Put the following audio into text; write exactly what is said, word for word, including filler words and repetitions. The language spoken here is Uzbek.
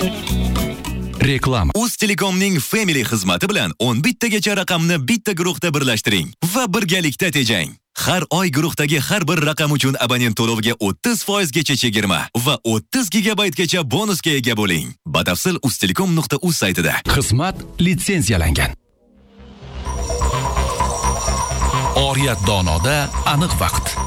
Reklama. Uztelecomning Family xizmati bilan o'n bittagacha raqamni bitta guruhda birlashtiring va birgalikda tejang. Har oy guruhdagi har bir raqam uchun abonent to'loviga o'ttiz foiz gacha chegirma va o'ttiz gigabaytgacha bonusga ega bo'ling. Batafsil uztelecom nuqta uz saytida. Xizmat litsenziyalangan. Oriyat donoda aniq vaqt.